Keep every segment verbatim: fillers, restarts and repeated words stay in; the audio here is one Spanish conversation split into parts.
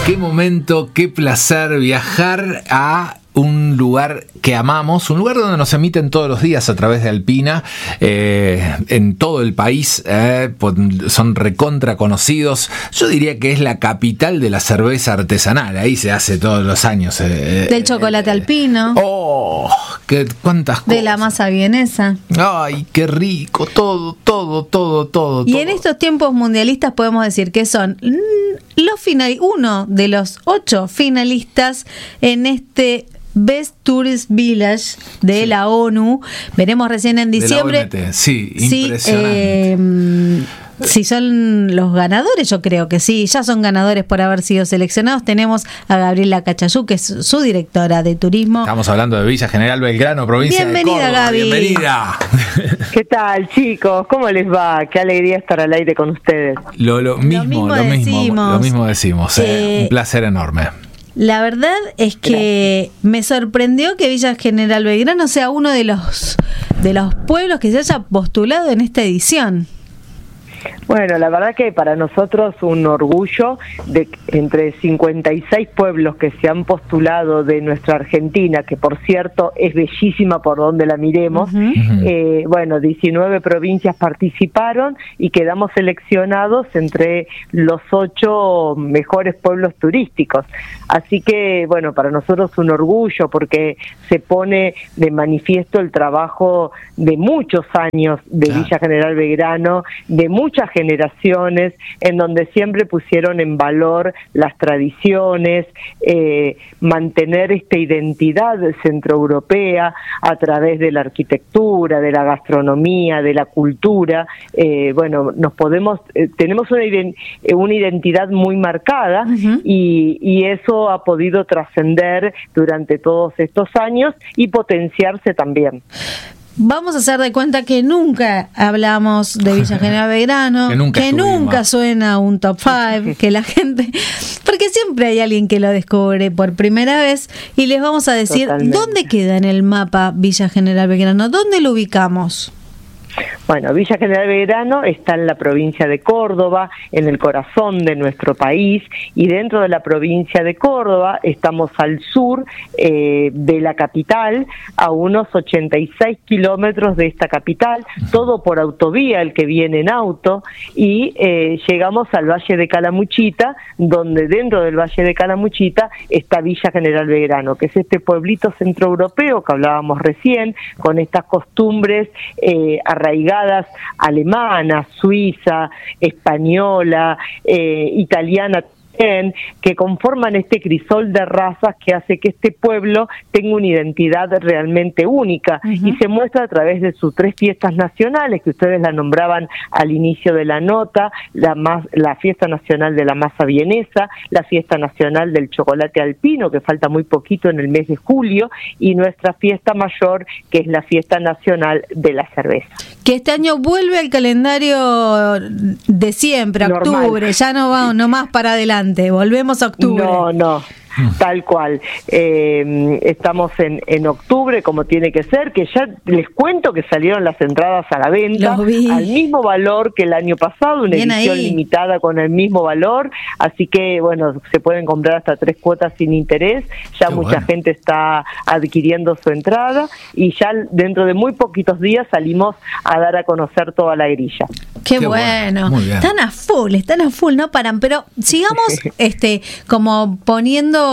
Qué momento, qué placer viajar a un lugar que amamos, un lugar donde nos emiten todos los días a través de Alpina, eh, en todo el país, eh, son recontra conocidos. Yo diría que es la capital de la cerveza artesanal, ahí se hace todos los años. Eh, Del chocolate eh, alpino. ¡Oh! Qué, ¡Cuántas cosas! De la masa vienesa. ¡Ay, qué rico! Todo, todo, todo, todo. Y todo. en estos tiempos mundialistas podemos decir que son los final, uno de los ocho finalistas en este Best Tourist Village de sí. la ONU. Veremos recién en diciembre. De la O M T. Sí, sí, impresionante. Eh, si son los ganadores, yo creo que sí, ya son ganadores por haber sido seleccionados. Tenemos a Gabriela Cachayú, que es su directora de turismo. Estamos hablando de Villa General Belgrano, provincia Bienvenida, de Córdoba. Gaby. Bienvenida. ¿Qué tal, chicos? ¿Cómo les va? Qué alegría estar al aire con ustedes. Lo, lo mismo, lo mismo, lo mismo decimos. Lo mismo decimos. Eh, eh, un placer enorme. La verdad es que Gracias. me sorprendió que Villa General Belgrano sea uno de los de los pueblos que se haya postulado en esta edición. Bueno, la verdad que para nosotros un orgullo de entre cincuenta y seis pueblos que se han postulado de nuestra Argentina, que por cierto es bellísima por donde la miremos. Uh-huh. eh, bueno, diecinueve provincias participaron y quedamos seleccionados entre los ocho mejores pueblos turísticos. Así que, bueno, para nosotros un orgullo porque se pone de manifiesto el trabajo de muchos años de claro. Villa General Belgrano, de muchas generaciones, en donde siempre pusieron en valor las tradiciones, eh, mantener esta identidad centroeuropea a través de la arquitectura, de la gastronomía, de la cultura. Eh, bueno, nos podemos, eh, tenemos una, una identidad muy marcada uh-huh. y, y eso ha podido trascender durante todos estos años y potenciarse también. Vamos a hacer de cuenta que nunca hablamos de Villa General Belgrano, que nunca, que nunca suena un top cinco, que la gente, porque siempre hay alguien que lo descubre por primera vez y les vamos a decir Totalmente. ¿Dónde queda en el mapa Villa General Belgrano? ¿Dónde lo ubicamos? Bueno, Villa General Belgrano está en la provincia de Córdoba, en el corazón de nuestro país, y dentro de la provincia de Córdoba estamos al sur eh, de la capital, a unos ochenta y seis kilómetros de esta capital, todo por autovía, el que viene en auto, y eh, llegamos al Valle de Calamuchita, donde dentro del Valle de Calamuchita está Villa General Belgrano, que es este pueblito centroeuropeo que hablábamos recién, con estas costumbres eh, arraigadas alemana, suiza, española, eh, italiana, que conforman este crisol de razas que hace que este pueblo tenga una identidad realmente única uh-huh. y se muestra a través de sus tres fiestas nacionales que ustedes la nombraban al inicio de la nota, la, más, la fiesta nacional de la masa vienesa, la fiesta nacional del chocolate alpino, que falta muy poquito en el mes de julio, y nuestra fiesta mayor, que es la fiesta nacional de la cerveza. Que este año vuelve al calendario de siempre, Normal. octubre, ya no va no más para adelante. Volvemos a octubre. No, no. Tal cual. Eh, estamos en, en octubre, como tiene que ser, que ya les cuento que salieron las entradas a la venta al mismo valor que el año pasado, una Bien edición ahí. limitada con el mismo valor, así que, bueno, se pueden comprar hasta tres cuotas sin interés, ya Qué mucha bueno. gente está adquiriendo su entrada y ya dentro de muy poquitos días salimos a dar a conocer toda la grilla. Qué, Qué bueno. bueno. Están a full, están a full, no paran, pero sigamos este como poniendo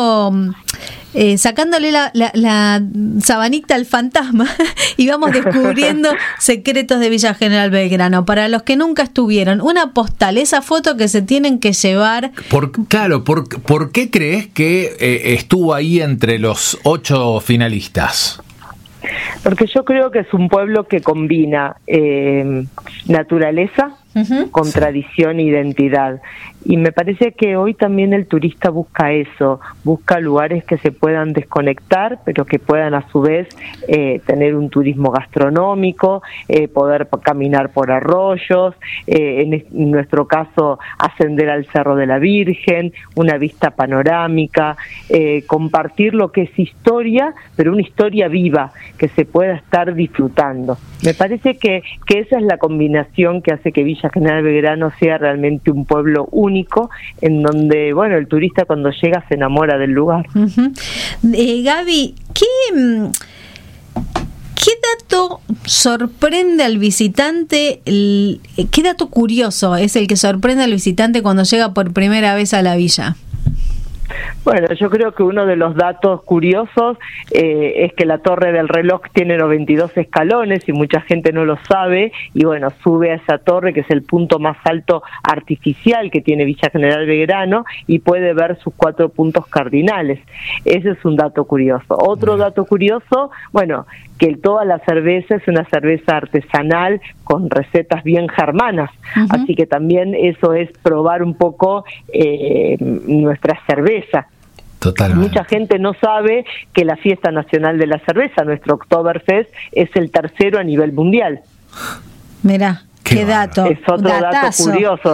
Eh, sacándole la, la, la sabanita al fantasma y vamos descubriendo secretos de Villa General Belgrano. Para los que nunca estuvieron, una postal, esa foto que se tienen que llevar. Por, claro, por, ¿por qué crees que eh, estuvo ahí entre los ocho finalistas? Porque yo creo que es un pueblo que combina eh, naturaleza uh-huh. con sí. tradición e identidad. Y me parece que hoy también el turista busca eso, busca lugares que se puedan desconectar, pero que puedan a su vez eh, tener un turismo gastronómico, eh, poder caminar por arroyos, eh, en, en nuestro caso ascender al Cerro de la Virgen, una vista panorámica, eh, compartir lo que es historia, pero una historia viva, que se pueda estar disfrutando. Me parece que, que esa es la combinación que hace que Villa Villa General Belgrano sea realmente un pueblo único, en donde, bueno, el turista cuando llega se enamora del lugar. Uh-huh. eh, Gaby, ¿qué... ¿Qué dato sorprende al visitante? ¿Qué dato curioso es el que sorprende al visitante cuando llega por primera vez a la villa? Bueno, yo creo que uno de los datos curiosos eh, es que la torre del reloj tiene noventa y dos escalones y mucha gente no lo sabe, y bueno, sube a esa torre que es el punto más alto artificial que tiene Villa General Belgrano y puede ver sus cuatro puntos cardinales. Ese es un dato curioso. Otro dato curioso, bueno, que toda la cerveza es una cerveza artesanal con recetas bien germanas, uh-huh. Así que también eso es probar un poco eh, nuestra cerveza. Totalmente. Mucha gente no sabe que la Fiesta Nacional de la Cerveza, nuestro Oktoberfest, es el tercero a nivel mundial. Mirá. Qué dato. Es otro Datazo. dato curioso.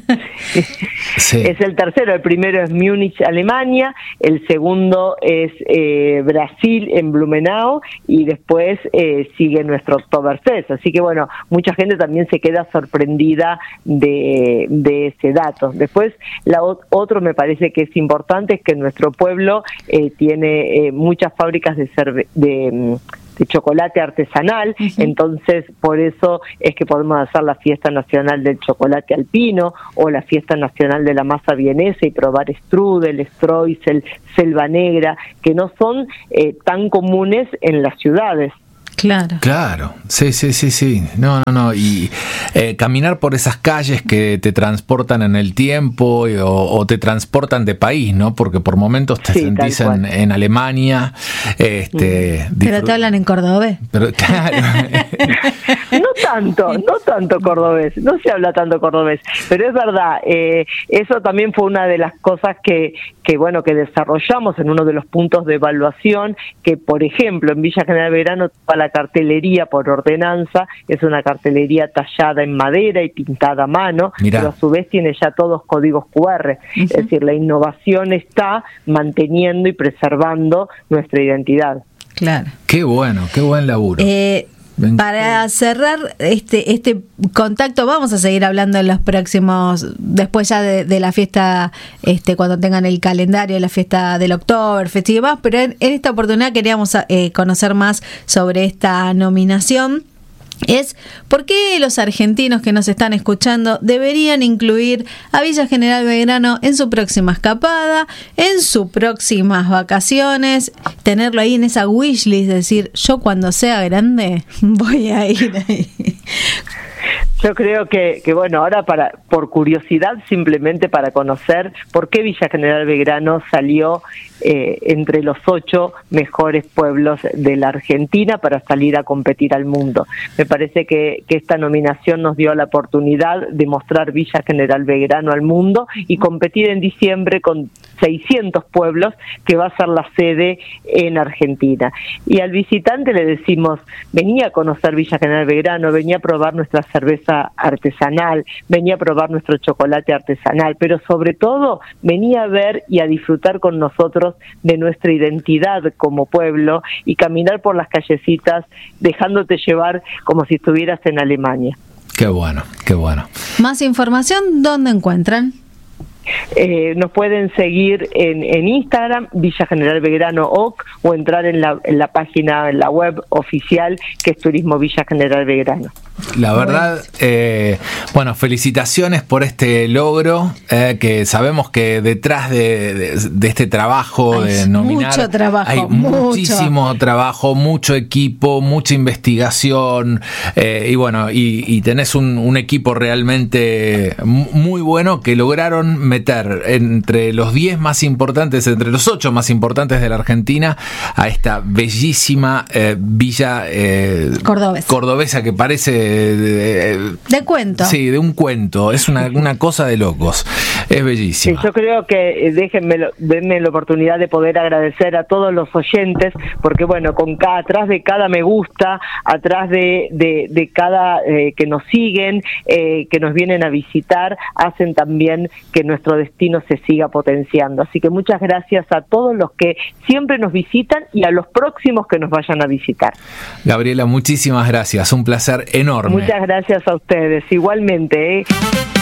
Sí. Es el tercero. El primero es Múnich, Alemania. El segundo es eh, Brasil, en Blumenau. Y después eh, sigue nuestro Oktoberfest. Así que, bueno, mucha gente también se queda sorprendida de, de ese dato. Después, la otro me parece que es importante, es que nuestro pueblo eh, tiene eh, muchas fábricas de cerve- de de chocolate artesanal, uh-huh. Entonces por eso es que podemos hacer la fiesta nacional del chocolate alpino o la fiesta nacional de la masa vienesa y probar strudel, streusel, selva negra, que no son eh, tan comunes en las ciudades. Claro. Claro, sí, sí, sí, sí. No, no, no. Y eh, caminar por esas calles que te transportan en el tiempo y, o, o te transportan de país, ¿no? Porque por momentos te sí, sentís en, en Alemania. Este, mm. Pero te hablan en cordobés. Pero claro. No tanto, no tanto cordobés. No se habla tanto cordobés. Pero es verdad. Eh, eso también fue una de las cosas que, que, bueno, que desarrollamos en uno de los puntos de evaluación. Que, por ejemplo, en Villa General Belgrano, para la cartelería por ordenanza es una cartelería tallada en madera y pintada a mano, Mirá. Pero a su vez tiene ya todos códigos cu erre, uh-huh. Es decir, la innovación está manteniendo y preservando nuestra identidad. Claro. Qué bueno, qué buen laburo. Eh, Para cerrar este este contacto, vamos a seguir hablando en los próximos, después ya de, de la fiesta, este cuando tengan el calendario de la fiesta del Oktoberfest y demás, pero en, en esta oportunidad queríamos eh, conocer más sobre esta nominación. Es por qué los argentinos que nos están escuchando deberían incluir a Villa General Belgrano en su próxima escapada, en sus próximas vacaciones, tenerlo ahí en esa wishlist, decir, yo cuando sea grande voy a ir ahí. Yo creo que, que bueno, ahora para por curiosidad, simplemente para conocer por qué Villa General Belgrano salió eh, entre los ocho mejores pueblos de la Argentina para salir a competir al mundo. Me parece que, que esta nominación nos dio la oportunidad de mostrar Villa General Belgrano al mundo y competir en diciembre con seiscientos pueblos, que va a ser la sede en Argentina. Y al visitante le decimos, venía a conocer Villa General Belgrano, venía a probar nuestra cerveza artesanal, venía a probar nuestro chocolate artesanal, pero sobre todo venía a ver y a disfrutar con nosotros de nuestra identidad como pueblo y caminar por las callecitas dejándote llevar como si estuvieras en Alemania. Qué bueno, qué bueno. Más información, ¿dónde encuentran? Eh, nos pueden seguir en, en Instagram, Villa General Belgrano O C, o entrar en la, en la página, en la web oficial, que es Turismo Villa General Belgrano. La verdad, eh, bueno, felicitaciones por este logro, eh, que sabemos que detrás de, de, de este trabajo hay de nominar mucho trabajo, hay mucho. muchísimo trabajo, mucho equipo, mucha investigación, eh, y bueno, y, y tenés un, un equipo realmente muy bueno que lograron meter entre los diez más importantes, entre los ocho más importantes de la Argentina, a esta bellísima eh, villa eh, cordobesa. cordobesa que parece de, de, de cuento. Sí, de un cuento. Es una, una cosa de locos. Es bellísima. Yo creo que, déjenme, denme la oportunidad de poder agradecer a todos los oyentes, porque bueno, con cada, atrás de cada me gusta, atrás de, de, de cada eh, que nos siguen, eh, que nos vienen a visitar, hacen también que nuestro destino se siga potenciando. Así que muchas gracias a todos los que siempre nos visitan y a los próximos que nos vayan a visitar. Gabriela, muchísimas gracias, un placer enorme. Muchas gracias a ustedes, igualmente, ¿eh?